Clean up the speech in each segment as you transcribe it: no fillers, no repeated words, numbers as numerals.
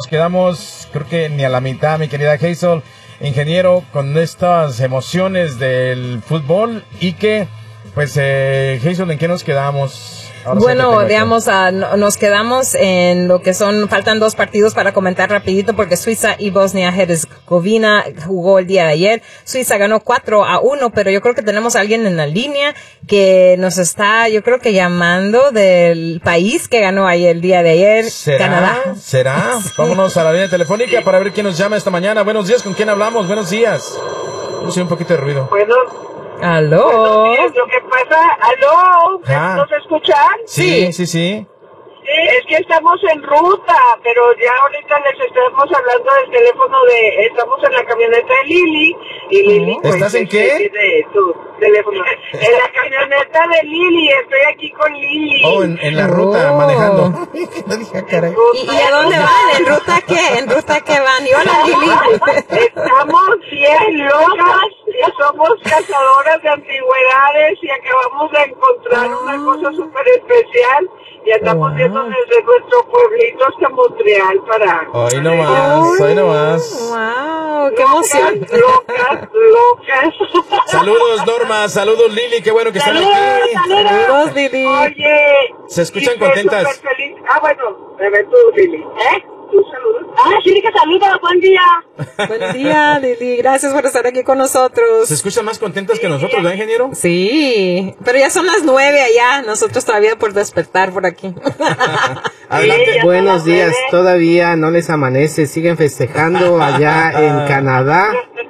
nos quedamos, creo que ni a la mitad, mi querida Hazel, ingeniero, con estas emociones del fútbol y que, pues, Hazel, ¿en qué nos quedamos? Bueno, digamos, nos quedamos en lo que faltan 2 partidos para comentar rapidito porque Suiza y Bosnia-Herzegovina jugó el día de ayer. Suiza ganó 4-1, pero yo creo que tenemos a alguien en la línea que nos está, yo creo que llamando del país que ganó ayer el día de ayer, Canadá. ¿Será? Vámonos a la línea telefónica para ver quién nos llama esta mañana. Buenos días, ¿con quién hablamos? Buenos días. Puse un poquito de ruido. Bueno. ¿Aló? Bueno, lo que pasa, ¿aló? ¿Nos escuchan? Sí. Sí, es que estamos en ruta, pero ya ahorita les estamos hablando del teléfono estamos en la camioneta de Lili, y Lili... ¿Estás en qué? De tu teléfono. En la camioneta de Lili, estoy aquí con Lili. En la ruta, manejando. ¿Y a dónde van? ¿En ruta qué? ¿En ruta qué van? Y hola, Lili. Estamos bien locas, y somos cazadoras de antigüedades, y acabamos de encontrar una cosa súper especial. Y andamos viendo desde nuestro pueblito hasta Montreal para... Hoy nomás. ¡Wow! ¡Qué emoción! Locas. Saludos, Norma. Saludos, Lili. Qué bueno que están aquí. Saludos, Lili. Oye. ¿Se escuchan contentas? Feliz. Bueno, me ves tú, Lili. ¿Tú saludos? Sí, que saluda. Buen día. Buen día, Lili. Gracias por estar aquí con nosotros. ¿Se escuchan más contentas que nosotros, ¿no, ingeniero? Sí, pero ya son las 9 allá. Nosotros todavía por despertar por aquí. Adelante. Buenos días. Todavía no les amanece. Siguen festejando allá en Canadá.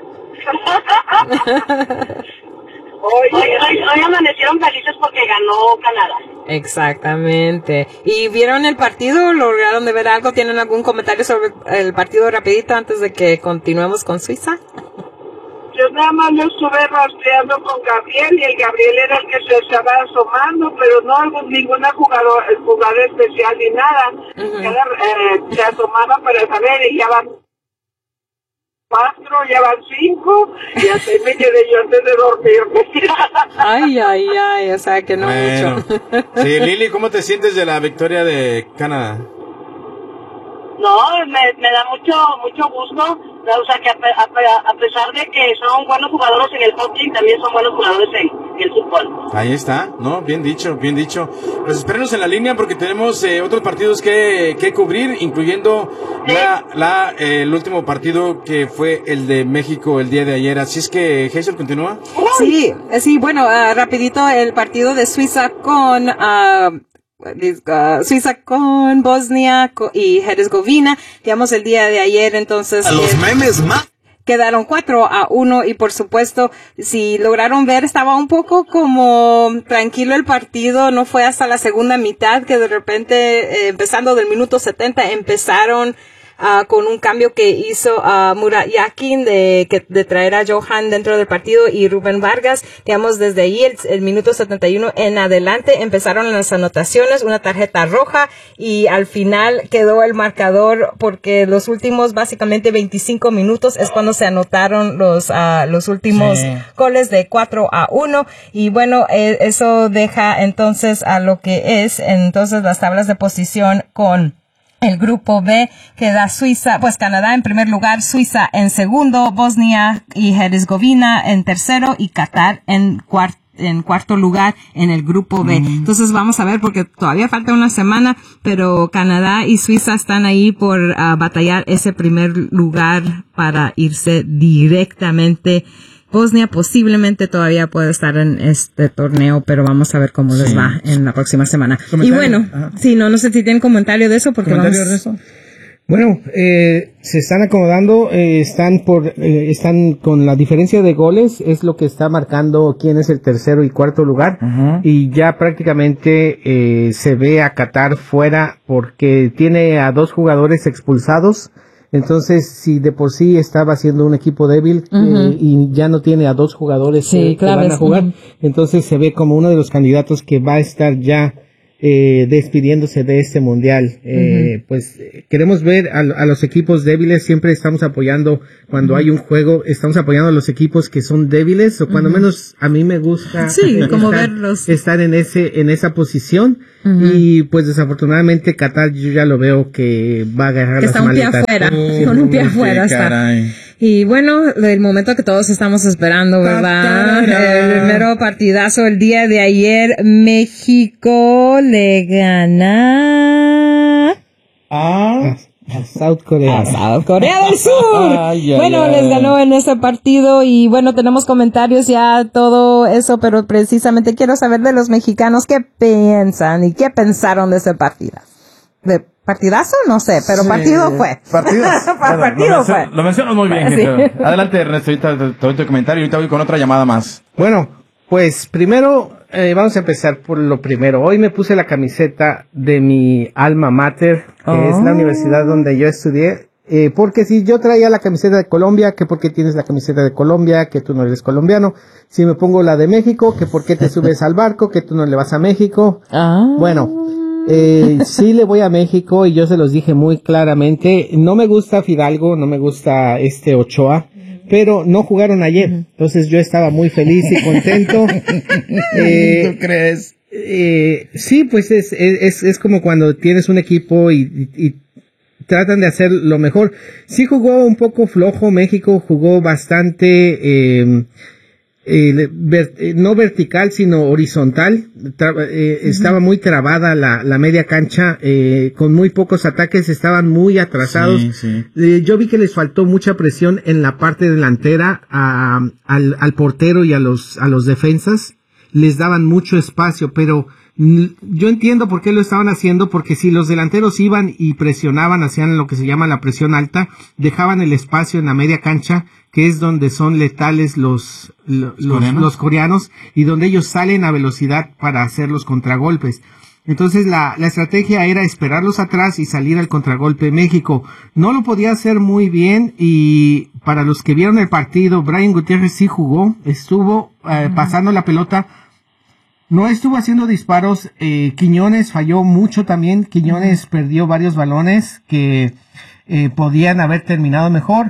Hoy amanecieron felices porque ganó Canadá. Exactamente. ¿Y vieron el partido? ¿Lograron de ver algo? ¿Tienen algún comentario sobre el partido rapidito antes de que continuemos con Suiza? Yo nada más lo estuve rastreando con Gabriel, y el Gabriel era el que se estaba asomando, pero no ninguna jugada especial ni nada. Se asomaba para saber, y ya van 4, ya van 5, y así me quedé yo antes de dormirme. Ay, o sea que no mucho. Sí, Lili, ¿cómo te sientes de la victoria de Canadá? No, me da mucho gusto, o sea que a pesar de que son buenos jugadores en el hockey, también son buenos jugadores en el fútbol. Ahí está, ¿no? Bien dicho. Pues espérenos en la línea porque tenemos otros partidos que cubrir, incluyendo el último partido que fue el de México el día de ayer. Así es que, Hazel, ¿continúa? Sí, bueno, rapidito el partido de Suiza con Bosnia y Herzegovina, digamos el día de ayer, entonces... A los memes más. Quedaron 4-1 y por supuesto, si lograron ver, estaba un poco como tranquilo el partido, no fue hasta la segunda mitad que de repente, empezando del minuto 70, empezaron con un cambio que hizo Murat Yakin de traer a Johan dentro del partido y Rubén Vargas. Digamos, desde ahí, el minuto 71 en adelante, empezaron las anotaciones, una tarjeta roja, y al final quedó el marcador porque los últimos, básicamente 25 minutos es cuando se anotaron los últimos goles de 4-1, y bueno, eso deja entonces a lo que es entonces las tablas de posición con el grupo B, que da Suiza, pues Canadá en primer lugar, Suiza en segundo, Bosnia y Herzegovina en tercero y Qatar en cuarto lugar en el grupo B. Entonces vamos a ver, porque todavía falta una semana, pero Canadá y Suiza están ahí por batallar ese primer lugar para irse directamente. Bosnia posiblemente todavía puede estar en este torneo, pero vamos a ver cómo les va en la próxima semana. Y bueno, no sé si tienen comentario de eso, porque ¿Comentario de eso? Bueno, se están acomodando, están con la diferencia de goles, es lo que está marcando quién es el tercero y cuarto lugar, y ya prácticamente se ve a Qatar fuera porque tiene a 2 jugadores expulsados. Entonces, si de por sí estaba siendo un equipo débil y ya no tiene a 2 jugadores que van a jugar, entonces se ve como uno de los candidatos que va a estar ya despidiéndose de este mundial. Pues queremos ver a los equipos débiles, siempre estamos apoyando cuando hay un juego, estamos apoyando a los equipos que son débiles, o cuando menos a mí me gusta, como verlos, estar en esa posición. Y pues desafortunadamente Qatar yo ya lo veo que va a agarrar que las está maletas. Con un pie afuera está. Y bueno, el momento que todos estamos esperando, ¿verdad? El mero partidazo el día de ayer, México le gana a South Korea. A South Corea del Sur. Les ganó en ese partido y bueno, tenemos comentarios ya, todo eso, pero precisamente quiero saber de los mexicanos qué piensan y qué pensaron de ese partido. ¿De partidazo? No sé, pero sí, partido fue. Partido fue. Lo mencionas muy bien. Sí. Adelante, Ernesto, ahorita te doy tu comentario y ahorita voy con otra llamada más. Bueno, pues primero vamos a empezar por lo primero. Hoy me puse la camiseta de mi alma mater, que es la universidad donde yo estudié. Porque si yo traía la camiseta de Colombia, que por qué tienes la camiseta de Colombia, que tú no eres colombiano. Si me pongo la de México, que por qué te subes al barco, que tú no le vas a México. Bueno, sí le voy a México y yo se los dije muy claramente. No me gusta Fidalgo, no me gusta Ochoa, pero no jugaron ayer. Entonces yo estaba muy feliz y contento. ¿Tú crees? Sí, pues es como cuando tienes un equipo y tratan de hacer lo mejor. Sí jugó un poco flojo México, jugó bastante no vertical sino horizontal. Estaba muy trabada la media cancha, con muy pocos ataques, estaban muy atrasados. Yo vi que les faltó mucha presión en la parte delantera al portero y a los defensas. Les daban mucho espacio, pero yo entiendo por qué lo estaban haciendo, porque si los delanteros iban y presionaban, hacían lo que se llama la presión alta, dejaban el espacio en la media cancha, que es donde son letales los coreanos y donde ellos salen a velocidad para hacer los contragolpes. Entonces la estrategia era esperarlos atrás y salir al contragolpe. México no lo podía hacer muy bien, y para los que vieron el partido, Brian Gutiérrez sí jugó, estuvo pasando la pelota. No estuvo haciendo disparos. Quiñones falló mucho también. Quiñones perdió varios balones que podían haber terminado mejor.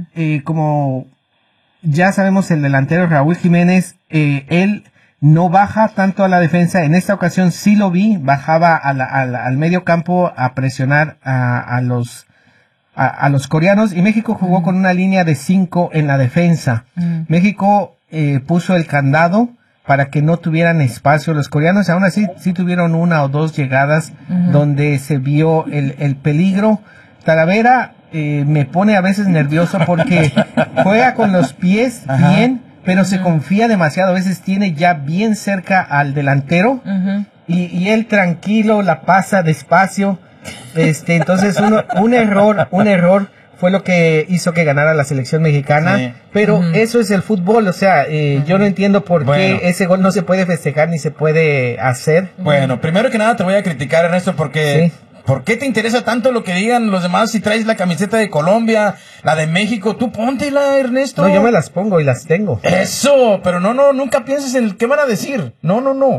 Como ya sabemos, el delantero Raúl Jiménez, él no baja tanto a la defensa. En esta ocasión sí lo vi, bajaba al medio campo a presionar a los coreanos, y México jugó con una línea de 5 en la defensa. México puso el candado para que no tuvieran espacio. Los coreanos aún así sí tuvieron una o dos llegadas donde se vio el peligro. Talavera me pone a veces nervioso porque juega con los pies bien, pero se confía demasiado. A veces tiene ya bien cerca al delantero y él tranquilo la pasa despacio. Entonces un error fue lo que hizo que ganara la selección mexicana, pero eso es el fútbol, o sea, yo no entiendo por qué ese gol no se puede festejar ni se puede hacer. Bueno, primero que nada te voy a criticar, Ernesto, porque ¿por qué te interesa tanto lo que digan los demás? Si traes la camiseta de Colombia, la de México, tú póntela, Ernesto. No, yo me las pongo y las tengo. Eso, pero no, nunca pienses en qué van a decir. No. No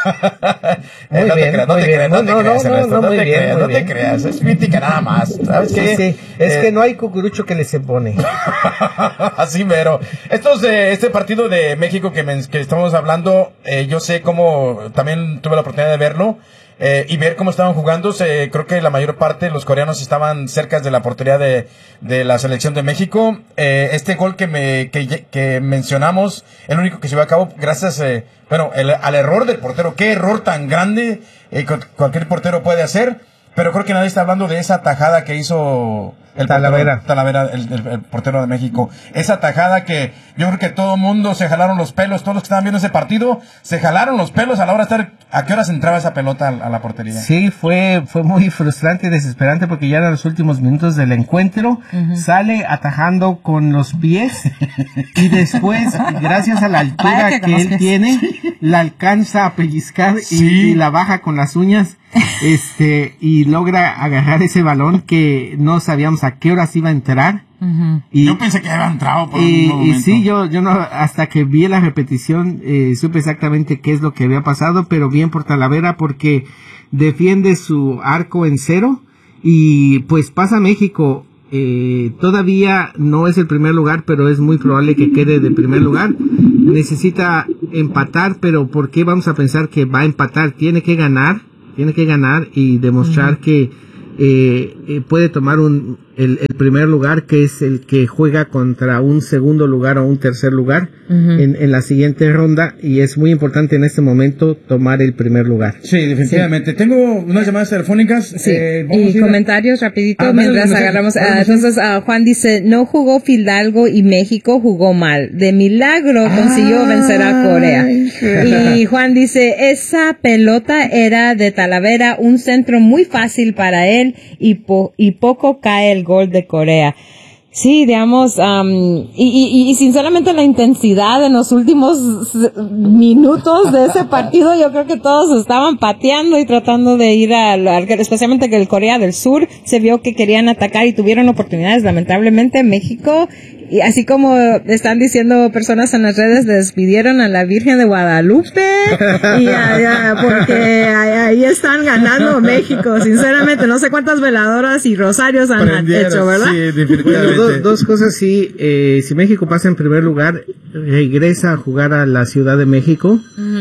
te creas, es crítica nada más. ¿Sabes qué? Sí. Es que no hay cucurucho que les impone. Así mero. Este partido de México que estamos hablando, yo sé cómo, también tuve la oportunidad de verlo. Y ver cómo estaban jugando. Creo que la mayor parte de los coreanos estaban cerca de la portería de la selección de México. Este gol que mencionamos, el único que se llevó a cabo gracias al error del portero. Qué error tan grande cualquier portero puede hacer, pero creo que nadie está hablando de esa tajada que hizo Talavera, el portero de México. Esa tajada que yo creo que todo el mundo se jalaron los pelos, todos los que estaban viendo ese partido se jalaron los pelos a la hora de estar. ¿A qué horas entraba esa pelota a la portería? Sí, fue muy frustrante y desesperante, porque ya eran los últimos minutos del encuentro. Sale atajando con los pies y después, gracias a la altura que él tiene, la alcanza a pellizcar y la baja con las uñas. Y logra agarrar ese balón que no sabíamos a qué horas iba a entrar. Y yo pensé que había entrado por un momento. Y sí, yo no, hasta que vi la repetición, supe exactamente qué es lo que había pasado, pero bien por Talavera, porque defiende su arco en cero y pues pasa México. Todavía no es el primer lugar, pero es muy probable que quede de primer lugar. Necesita empatar, pero ¿por qué vamos a pensar que va a empatar? Tiene que ganar y demostrar que puede tomar el primer lugar, que es el que juega contra un segundo lugar o un tercer lugar en la siguiente ronda, y es muy importante en este momento tomar el primer lugar. Sí, definitivamente. Tengo unas llamadas telefónicas. Sí, y comentarios rapidito mientras agarramos. Entonces, Juan dice, no jugó Fidalgo y México jugó mal. De milagro consiguió vencer a Corea. Y Juan dice, esa pelota era de Talavera, un centro muy fácil para él y poco cae el gol de Corea. Sí, digamos, y sinceramente la intensidad en los últimos minutos de ese partido, yo creo que todos estaban pateando y tratando de ir especialmente que el Corea del Sur se vio que querían atacar y tuvieron oportunidades. Lamentablemente México, y así como están diciendo personas en las redes, despidieron a la Virgen de Guadalupe porque ahí están ganando México. Sinceramente, no sé cuántas veladoras y rosarios han hecho, ¿verdad? Sí, definitivamente. Dos cosas, sí. Si México pasa en primer lugar, regresa a jugar a la Ciudad de México.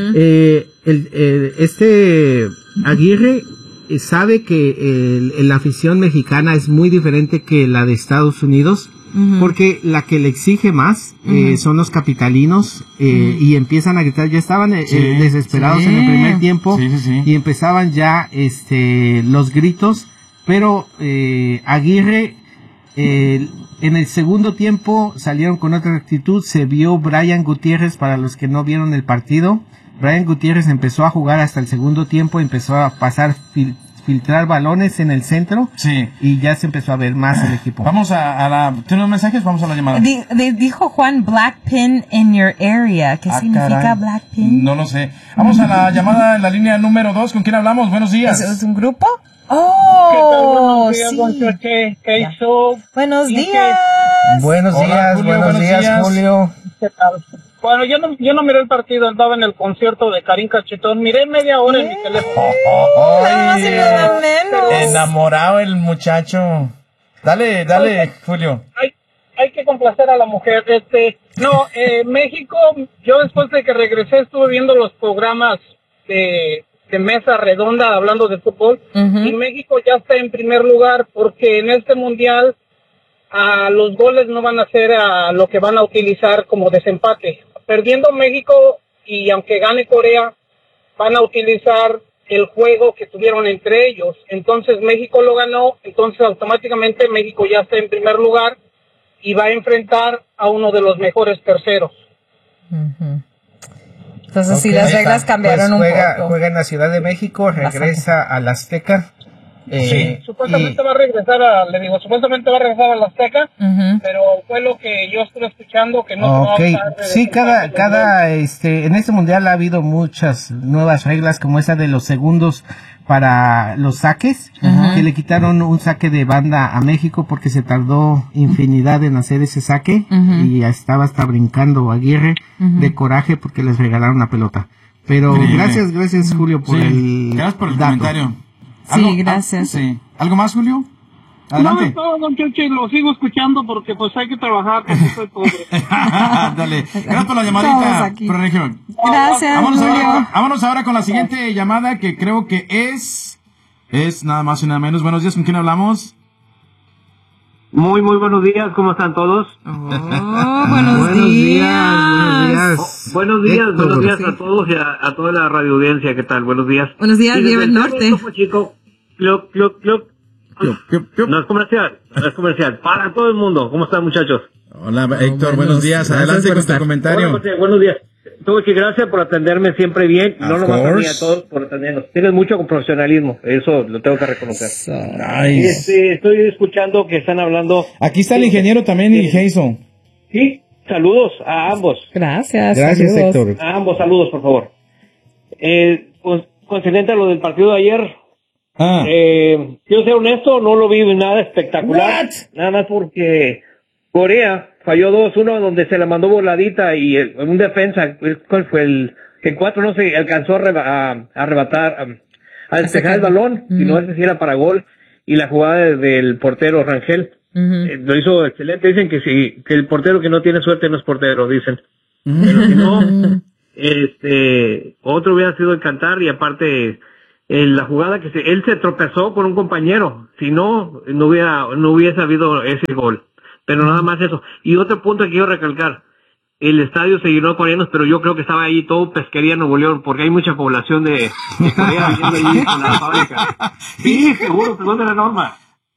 Aguirre sabe que la afición mexicana es muy diferente que la de Estados Unidos. Porque la que le exige más son los capitalinos y empiezan a gritar. Ya estaban desesperados en el primer tiempo y empezaban ya los gritos, pero Aguirre en el segundo tiempo salieron con otra actitud. Se vio Brian Gutiérrez, para los que no vieron el partido. Brian Gutiérrez empezó a jugar hasta el segundo tiempo, empezó a pasar filtrar balones en el centro y ya se empezó a ver más el equipo. Vamos ¿tiene unos mensajes? Vamos a la llamada. Dijo Juan, black pin in your area. ¿Qué significa caray. black pin? No lo sé. Vamos a la llamada en la línea número 2. ¿Con quién hablamos? Buenos días. ¿Es un grupo? Oh, sí. ¿Qué hizo? Buenos días. Buenos días, Julio. ¿Qué tal? Bueno, yo no miré el partido, andaba en el concierto de Karim Cachetón, miré media hora en mi teléfono. Enamorado el muchacho. Dale, Julio. Hay que complacer a la mujer. México, yo después de que regresé estuve viendo los programas de mesa redonda hablando de fútbol, y México ya está en primer lugar porque en este mundial los goles no van a ser lo que van a utilizar como desempate. Perdiendo México y aunque gane Corea, van a utilizar el juego que tuvieron entre ellos. Entonces México lo ganó, entonces automáticamente México ya está en primer lugar y va a enfrentar a uno de los mejores terceros. Entonces sí, las reglas cambiaron un poco. Juega en la Ciudad de México, regresa al Azteca. Supuestamente va a regresar al Azteca, pero fue lo que yo estuve escuchando que no se va a usar. Sí, en este mundial ha habido muchas nuevas reglas, como esa de los segundos para los saques, que le quitaron un saque de banda a México porque se tardó infinidad en hacer ese saque y estaba hasta brincando Aguirre de coraje porque les regalaron la pelota. Pero gracias Julio por gracias por el comentario. Sí, gracias. ¿Algo más, Julio? Adelante. No, don Cheche, lo sigo escuchando porque pues hay que trabajar porque soy pobre. Dale. Gracias por la llamadita, Proregión. Gracias, vámonos ahora con la siguiente llamada, que creo que es nada más y nada menos. Buenos días, ¿con quién hablamos? Muy buenos días, ¿cómo están todos? Buenos días. Buenos días a todos y a toda la radio audiencia, ¿qué tal? Buenos días. Buenos días, viva el norte. Chico, cloc. No es comercial, para todo el mundo. ¿Cómo están, muchachos? Hola, Héctor, buenos días. Adelante con tu comentario. Buenos días. Muchas gracias por atenderme siempre bien. No nomás a mí, a todos por atendernos. Tienes mucho profesionalismo, eso lo tengo que reconocer. Estoy escuchando que están hablando. Aquí está el ingeniero también, y Jason. Sí, saludos a ambos. Gracias, Héctor. A ambos saludos, por favor. Pues, concerniente a lo del partido de ayer, quiero ser honesto, no lo vi nada espectacular. Nada más porque Corea falló 2-1 donde se la mandó voladita y un defensa, ¿cuál fue el 4? No se alcanzó a arrebatar, a despejar el balón, y no sé si era para gol, y la jugada del portero Rangel, lo hizo excelente. Dicen que sí, que el portero que no tiene suerte no es portero, dicen. Pero si no, otro hubiera sido el cantar, y aparte, la jugada que él se tropezó con un compañero, si no, no hubiese habido ese gol. Pero nada más eso. Y otro punto que quiero recalcar, el estadio se llenó de coreanos, pero yo creo que estaba ahí todo Pesquería Nuevo León, porque hay mucha población de Corea viviendo ahí con la fábrica. Sí, seguro, según de la norma.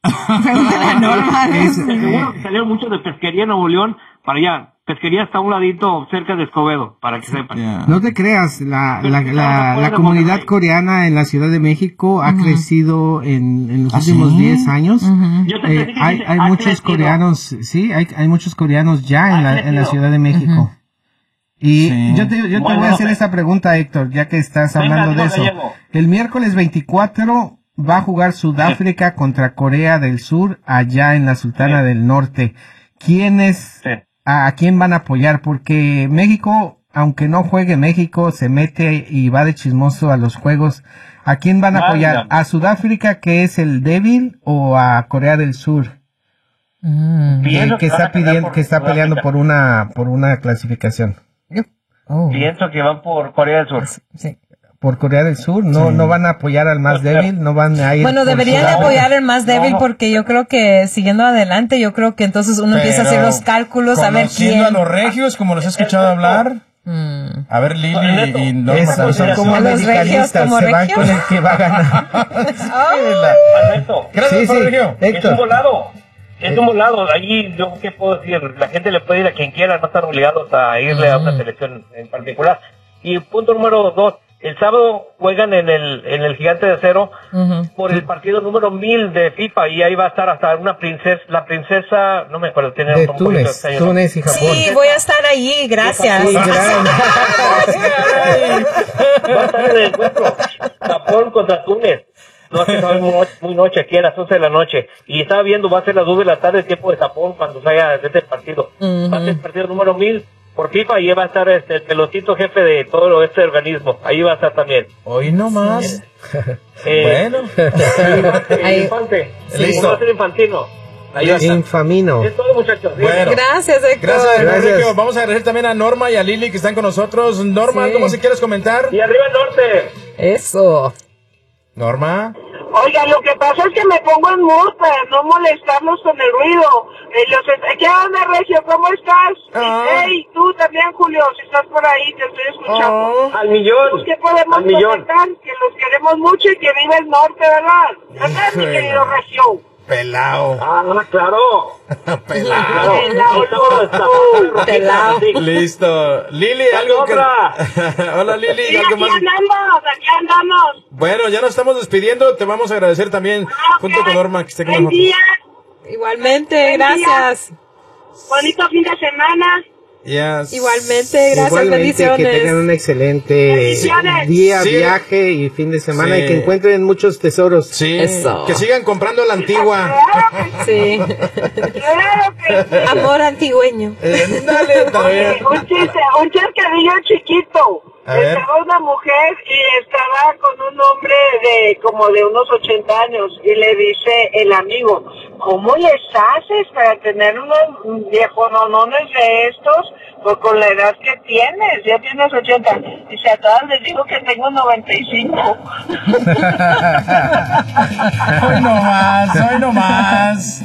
Seguro que salieron muchos de Pesquería Nuevo León para allá. Pesquería está a un ladito cerca de Escobedo, para que sepan. No te creas, la comunidad coreana en la Ciudad de México ha crecido en los últimos 10 años. Hay muchos coreanos, sí, hay muchos coreanos ya en la Ciudad de México. Y yo te voy a hacer esta pregunta, Héctor, ya que estás hablando de eso. El miércoles 24 va a jugar Sudáfrica contra Corea del Sur allá en la Sultana del Norte. ¿A quién van a apoyar? Porque México, aunque no juegue México, se mete y va de chismoso a los juegos. ¿A quién van a apoyar? ¿A Sudáfrica, que es el débil, o a Corea del Sur? Que está peleando por una clasificación. Pienso que van por Corea del Sur. Sí. Por Corea del Sur, no van a apoyar al más débil, no van a ir. Bueno, deberían de apoyar al más débil, porque yo creo que siguiendo adelante, yo creo que entonces uno empieza a hacer los cálculos, a ver quién. A los regios, como los he escuchado hablar. A ver, Lili y Norma. Son como americanistas, se van con el que va a ganar. Alberto, gracias por Regio. Es un volado. Es un volado. Ahí, yo qué puedo decir, la gente le puede ir a quien quiera, no están obligados a irle a una selección en particular. Y punto número 2. El sábado juegan en el Gigante de Acero por el partido número 1000 de FIFA, y ahí va a estar hasta la princesa, no me acuerdo, tiene de Túnez y Japón. Sí, voy a estar allí, gracias. Sí, va a estar en el encuentro, Japón contra Túnez. No sé, muy noche, aquí a las 11 de la noche. Y estaba viendo, va a ser las 2 de la tarde, el tiempo de Japón, cuando salga este partido. Va a ser el partido número 1000. Por FIFA, ahí va a estar el pelotito jefe de todo este organismo. Ahí va a estar también. Hoy no más. Bueno. El infante. Listo. Va a ser infantino. Infamino. Es todo, muchachos. Bueno. Gracias, Héctor. Gracias. Vamos a agradecer también a Norma y a Lili que están con nosotros. Norma, ¿cómo se quieres comentar? Y arriba el norte. Eso. Norma. Oiga, lo que pasa es que me pongo en mood para no molestarlos con el ruido. ¿Qué onda, Regio? ¿Cómo estás? Hey, tú también, Julio, si estás por ahí, te estoy escuchando. Al millón. Pues, ¿qué podemos comentar? Que los queremos mucho y que vive el norte, ¿verdad? ¿Verdad, mi querido Regio? Pelao. Claro. Pelao. Listo. Lili, algo que... Hola, Lili. Sí, algo más. Aquí andamos. Bueno, ya nos estamos despidiendo. Te vamos a agradecer también, junto con Norma, que esté con nosotros. Igualmente, gracias. Bonito fin de semana. Yes. Igualmente, gracias, bendiciones. Que tengan un excelente día, viaje y fin de semana, y que encuentren muchos tesoros. Sí, eso. Que sigan comprando la antigua. Sí. Claro que sí. Amor antigüeño. Dale, también. Un chascarrillo chiquito. Estaba una mujer y estaba con un hombre como de unos 80 años, y le dice el amigo, ¿cómo les haces para tener unos viejononones de estos? Pues con la edad que tienes, ya tienes 80. Dice, a todas les digo que tengo 95. Hoy no más.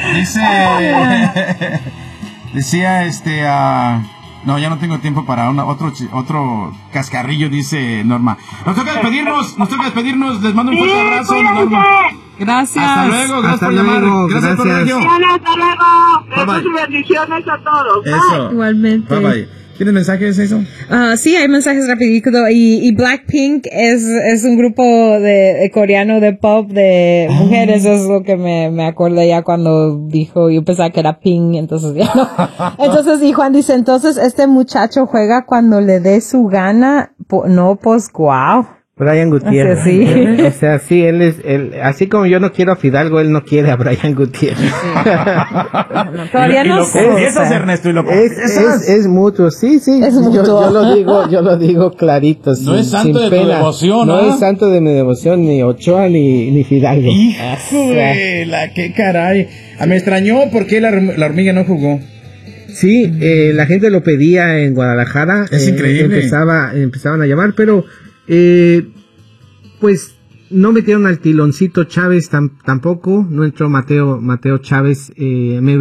Decía no, ya no tengo tiempo para otro cascarrillo, dice Norma. Nos toca despedirnos, les mando un fuerte abrazo, Norma. Gracias. Hasta luego, gracias por llamar. Gracias por ello. Hasta luego. Besos y bendiciones a todos. Eso. Igualmente. Bye bye. ¿Tienes mensajes, eso? Sí, hay mensajes rapidito. Y Blackpink es un grupo de coreano de pop de mujeres. Es lo que me acordé ya cuando dijo, yo pensaba que era Pink, entonces ya no. Entonces, y Juan dice, entonces este muchacho juega cuando le dé su gana. No, pues, wow. Brian Gutiérrez. Sí. O sea, sí, así como yo no quiero a Fidalgo, él no quiere a Brian Gutiérrez. Todavía no sé. Ernesto, y lo confiesas. Es mutuo, sí. Es mutuo. Yo lo digo clarito. No es santo de tu devoción, No es santo de mi devoción, ni Ochoa, ni Fidalgo. Híjole, qué caray. Me extrañó porque la hormiga no jugó. Sí, la gente lo pedía en Guadalajara. Es increíble. Empezaban a llamar, pero pues no metieron al Tiloncito Chávez tampoco, no entró Mateo Chávez. Me